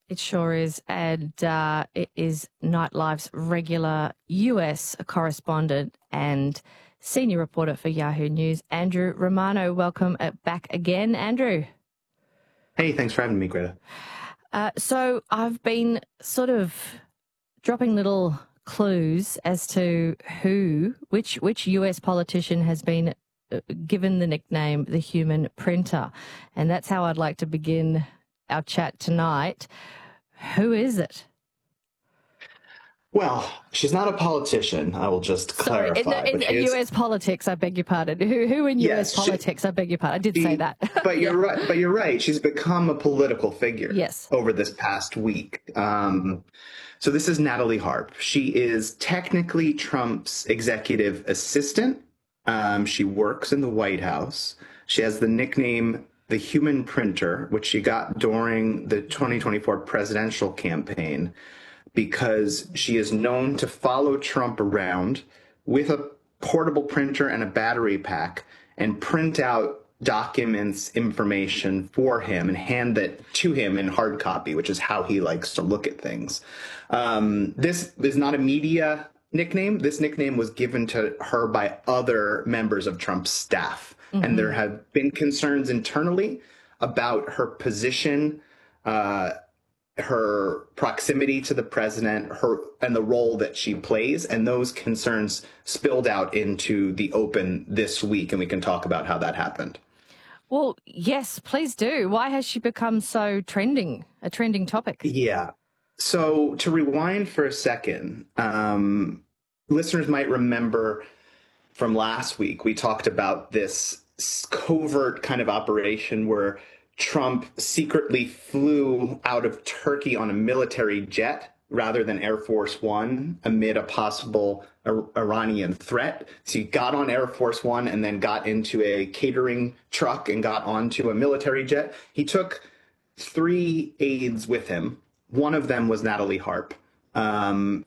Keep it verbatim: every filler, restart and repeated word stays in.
It sure is. And uh, it is Nightlife's regular U S correspondent and senior reporter for Yahoo News, Andrew Romano. Welcome uh, back again, Andrew. Hey, thanks for having me, Greta. Uh, so I've been sort of dropping little clues as to who, which, which U S politician has been given the nickname the human printer. And that's how I'd like to begin our chat tonight. Who is it? Well, she's not a politician, I will just Sorry, clarify. in, in U S politics, I beg your pardon. Who, who in U S yes, politics, she, I beg your pardon. I did she, say that. But you're yeah. right. But you're right. She's become a political figure yes. over this past week. Um, so this is Natalie Harp. She is technically Trump's executive assistant. Um, she works in the White House. She has the nickname the human printer, which she got during the twenty twenty-four presidential campaign, because she is known to follow Trump around with a portable printer and a battery pack and print out documents, information for him and hand it to him in hard copy, which is how he likes to look at things. Um, this is not a media nickname. This nickname was given to her by other members of Trump's staff. Mm-hmm. And there have been concerns internally about her position, uh, her proximity to the president, her and the role that she plays, and those concerns spilled out into the open this week, and we can talk about how that happened. Well, yes, please do. Why has she become so trending, a trending topic? Yeah. So to rewind for a second, um, listeners might remember from last week, we talked about this covert kind of operation where Trump secretly flew out of Turkey on a military jet rather than Air Force One amid a possible Iranian threat. So he got on Air Force One and then got into a catering truck and got onto a military jet. He took three aides with him. One of them was Natalie Harp. Um,